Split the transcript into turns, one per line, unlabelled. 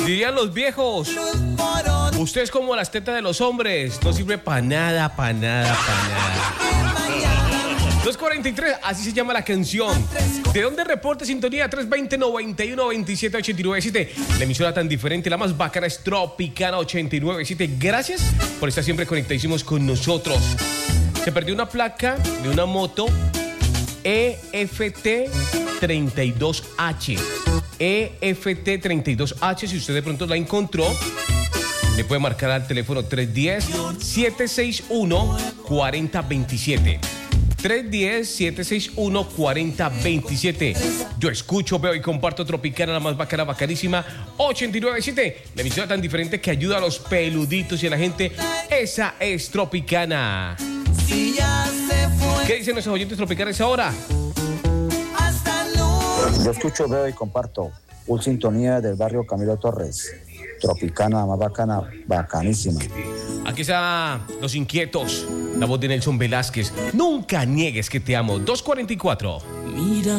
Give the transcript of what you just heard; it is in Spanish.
Dirían los viejos, usted es como las tetas de los hombres, no sirve para nada. 2:43, así se llama la canción. ¿De dónde reporte sintonía? 320-91-27-89-7. La emisora tan diferente, la más bacana es Tropicana 89.7. Gracias por estar siempre conectadísimos con nosotros. Se perdió una placa de una moto EFT32H. EFT32H, si usted de pronto la encontró, le puede marcar al teléfono 310-761-4027. 310-761-4027. Yo escucho, veo y comparto Tropicana, la más bacana, bacanísima 89.7. La emisora tan diferente que ayuda a los peluditos y a la gente. Esa es Tropicana. ¿Qué dicen nuestros oyentes tropicales ahora?
Yo escucho, veo y comparto. Full sintonía del barrio Camilo Torres. Tropicana, la más bacana, bacanísima.
Aquí está Los Inquietos, la voz de Nelson Velázquez. Nunca niegues que te amo. 2:44.
Mira.